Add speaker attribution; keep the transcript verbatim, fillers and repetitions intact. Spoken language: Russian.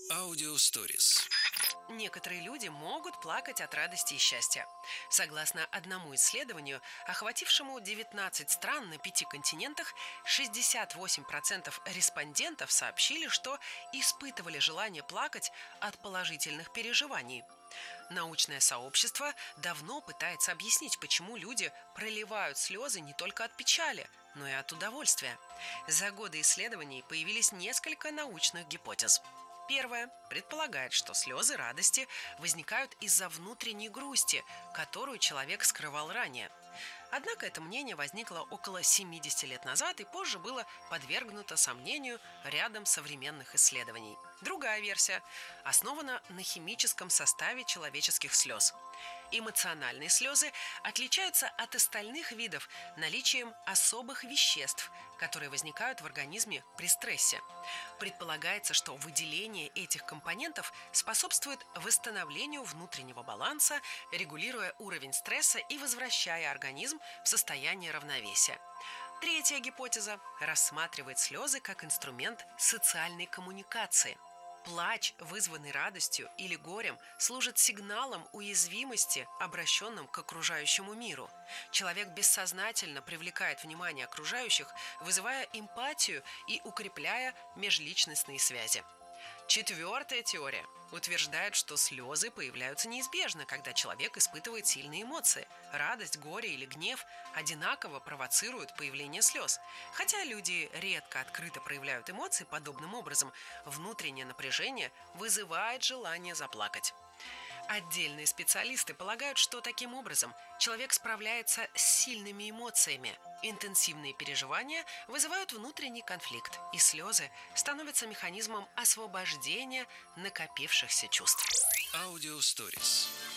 Speaker 1: Аудиосторис.
Speaker 2: Некоторые люди могут плакать от радости и счастья. Согласно одному исследованию, охватившему девятнадцать стран на пяти континентах, шестьдесят восемь процентов респондентов сообщили, что испытывали желание плакать от положительных переживаний. Научное сообщество давно пытается объяснить, почему люди проливают слезы не только от печали, но и от удовольствия. За годы исследований появились несколько научных гипотез. Первое предполагает, что слезы радости возникают из-за внутренней грусти, которую человек скрывал ранее. Однако это мнение возникло около семидесяти лет назад и позже было подвергнуто сомнению рядом современных исследований. Другая версия основана на химическом составе человеческих слез. Эмоциональные слезы отличаются от остальных видов наличием особых веществ, которые возникают в организме при стрессе. Предполагается, что выделение этих компонентов способствует восстановлению внутреннего баланса, регулируя уровень стресса и возвращая организм в состояние равновесия. Третья гипотеза рассматривает слезы как инструмент социальной коммуникации. Плач, вызванный радостью или горем, служит сигналом уязвимости, обращенным к окружающему миру. Человек бессознательно привлекает внимание окружающих, вызывая эмпатию и укрепляя межличностные связи. Четвертая теория утверждает, что слезы появляются неизбежно, когда человек испытывает сильные эмоции. Радость, горе или гнев одинаково провоцируют появление слез. Хотя люди редко открыто проявляют эмоции подобным образом, внутреннее напряжение вызывает желание заплакать. Отдельные специалисты полагают, что таким образом человек справляется с сильными эмоциями. Интенсивные переживания вызывают внутренний конфликт, и слезы становятся механизмом освобождения накопившихся чувств.
Speaker 1: Аудиосторис.